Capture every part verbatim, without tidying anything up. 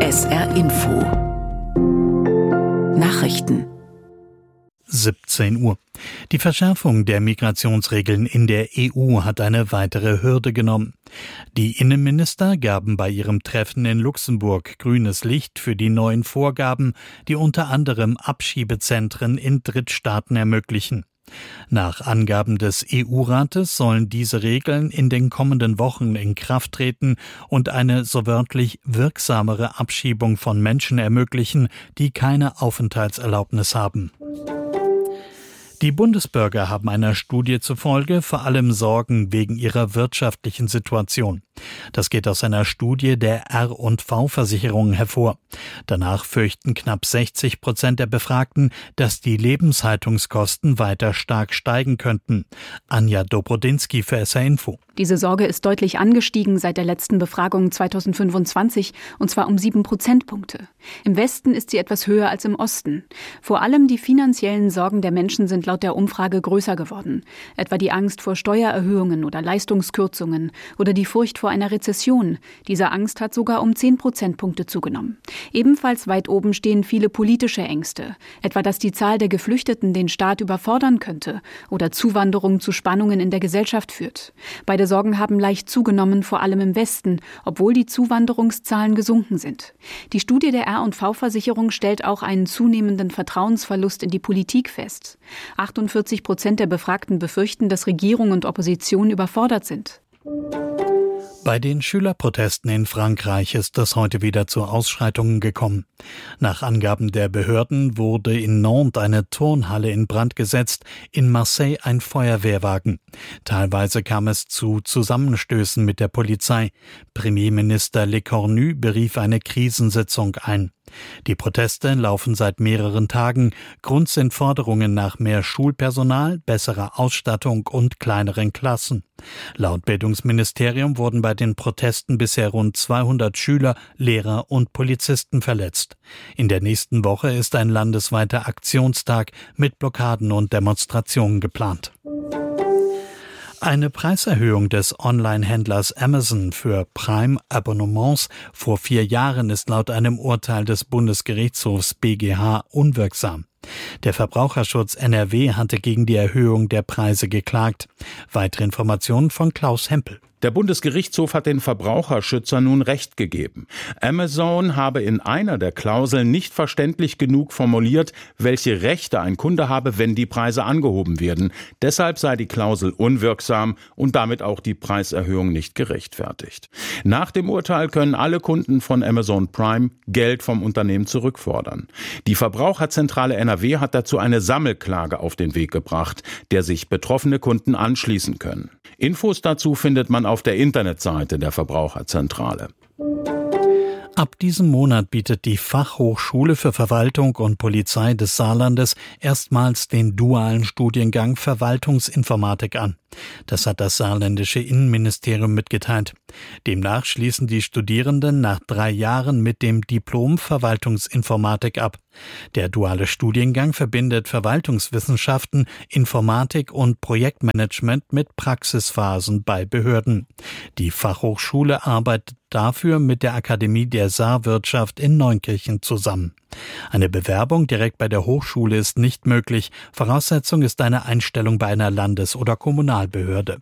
S R Info Nachrichten siebzehn Uhr. Die Verschärfung der Migrationsregeln in der E U hat eine weitere Hürde genommen. Die Innenminister gaben bei ihrem Treffen in Luxemburg grünes Licht für die neuen Vorgaben, die unter anderem Abschiebezentren in Drittstaaten ermöglichen. Nach Angaben des E U-Rates sollen diese Regeln in den kommenden Wochen in Kraft treten und eine so wörtlich wirksamere Abschiebung von Menschen ermöglichen, die keine Aufenthaltserlaubnis haben. Die Bundesbürger haben einer Studie zufolge vor allem Sorgen wegen ihrer wirtschaftlichen Situation. Das geht aus einer Studie der R und V-Versicherungen hervor. Danach fürchten knapp sechzig Prozent der Befragten, dass die Lebenshaltungskosten weiter stark steigen könnten. Anja Dobrodinsky für S R Info. Diese Sorge ist deutlich angestiegen seit der letzten Befragung zweitausendfünfundzwanzig, und zwar um sieben Prozentpunkte. Im Westen ist sie etwas höher als im Osten. Vor allem die finanziellen Sorgen der Menschen sind laut der Umfrage größer geworden. Etwa die Angst vor Steuererhöhungen oder Leistungskürzungen oder die Furcht vor einer Rezession. Diese Angst hat sogar um zehn Prozentpunkte zugenommen. Ebenfalls weit oben stehen viele politische Ängste. Etwa, dass die Zahl der Geflüchteten den Staat überfordern könnte oder Zuwanderung zu Spannungen in der Gesellschaft führt. Beide Sorgen haben leicht zugenommen, vor allem im Westen, obwohl die Zuwanderungszahlen gesunken sind. Die Studie der R und V-Versicherung stellt auch einen zunehmenden Vertrauensverlust in die Politik fest. achtundvierzig Prozent der Befragten befürchten, dass Regierung und Opposition überfordert sind. Bei den Schülerprotesten in Frankreich ist es heute wieder zu Ausschreitungen gekommen. Nach Angaben der Behörden wurde in Nantes eine Turnhalle in Brand gesetzt, in Marseille ein Feuerwehrwagen. Teilweise kam es zu Zusammenstößen mit der Polizei. Premierminister Lecornu berief eine Krisensitzung ein. Die Proteste laufen seit mehreren Tagen. Grund sind Forderungen nach mehr Schulpersonal, besserer Ausstattung und kleineren Klassen. Laut Bildungsministerium wurden bei den Protesten bisher rund zweihundert Schüler, Lehrer und Polizisten verletzt. In der nächsten Woche ist ein landesweiter Aktionstag mit Blockaden und Demonstrationen geplant. Eine Preiserhöhung des Online-Händlers Amazon für Prime-Abonnements vor vier Jahren ist laut einem Urteil des Bundesgerichtshofs B G H unwirksam. Der Verbraucherschutz N R W hatte gegen die Erhöhung der Preise geklagt. Weitere Informationen von Klaus Hempel. Der Bundesgerichtshof hat den Verbraucherschützern nun Recht gegeben. Amazon habe in einer der Klauseln nicht verständlich genug formuliert, welche Rechte ein Kunde habe, wenn die Preise angehoben werden. Deshalb sei die Klausel unwirksam und damit auch die Preiserhöhung nicht gerechtfertigt. Nach dem Urteil können alle Kunden von Amazon Prime Geld vom Unternehmen zurückfordern. Die Verbraucherzentrale N R W hat dazu eine Sammelklage auf den Weg gebracht, der sich betroffene Kunden anschließen können. Infos dazu findet man auf der Internetseite der Verbraucherzentrale. Ab diesem Monat bietet die Fachhochschule für Verwaltung und Polizei des Saarlandes erstmals den dualen Studiengang Verwaltungsinformatik an. Das hat das saarländische Innenministerium mitgeteilt. Demnach schließen die Studierenden nach drei Jahren mit dem Diplom Verwaltungsinformatik ab. Der duale Studiengang verbindet Verwaltungswissenschaften, Informatik und Projektmanagement mit Praxisphasen bei Behörden. Die Fachhochschule arbeitet dafür mit der Akademie der Saarwirtschaft in Neunkirchen zusammen. Eine Bewerbung direkt bei der Hochschule ist nicht möglich. Voraussetzung ist eine Einstellung bei einer Landes- oder Kommunalbehörde.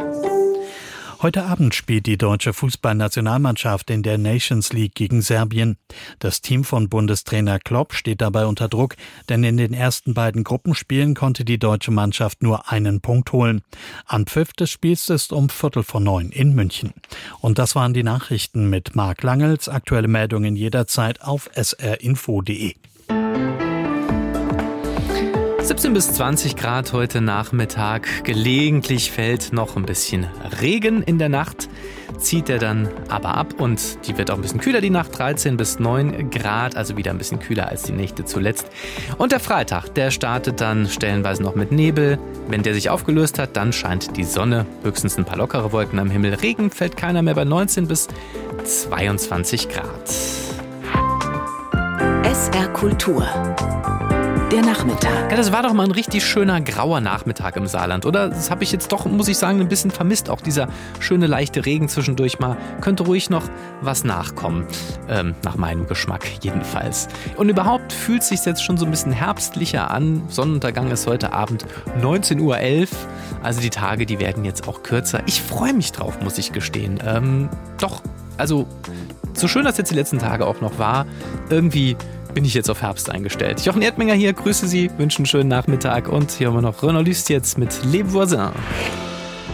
Heute Abend spielt die deutsche Fußballnationalmannschaft in der Nations League gegen Serbien. Das Team von Bundestrainer Klopp steht dabei unter Druck, denn in den ersten beiden Gruppenspielen konnte die deutsche Mannschaft nur einen Punkt holen. Anpfiff des Spiels ist um Viertel vor neun in München. Und das waren die Nachrichten mit Marc Langels. Aktuelle Meldungen jederzeit auf s r info punkt d e. siebzehn bis zwanzig Grad heute Nachmittag. Gelegentlich fällt noch ein bisschen Regen in der Nacht. Zieht er dann aber ab und die wird auch ein bisschen kühler, die Nacht. dreizehn bis neun Grad, also wieder ein bisschen kühler als die Nächte zuletzt. Und der Freitag, der startet dann stellenweise noch mit Nebel. Wenn der sich aufgelöst hat, dann scheint die Sonne. Höchstens ein paar lockere Wolken am Himmel. Regen fällt keiner mehr bei neunzehn bis zweiundzwanzig Grad. S R Kultur der Nachmittag. Ja, das war doch mal ein richtig schöner grauer Nachmittag im Saarland, oder? Das habe ich jetzt doch, muss ich sagen, ein bisschen vermisst. Auch dieser schöne, leichte Regen zwischendurch mal. Könnte ruhig noch was nachkommen. Ähm, nach meinem Geschmack jedenfalls. Und überhaupt fühlt es sich jetzt schon so ein bisschen herbstlicher an. Sonnenuntergang ist heute Abend neunzehn Uhr elf. Also die Tage, die werden jetzt auch kürzer. Ich freue mich drauf, muss ich gestehen. Ähm, doch, also so schön das jetzt die letzten Tage auch noch war, irgendwie bin ich jetzt auf Herbst eingestellt. Jochen Erdminger hier, grüße Sie, wünsche einen schönen Nachmittag und hier haben wir noch Renaud Lüst jetzt mit Les Voisins.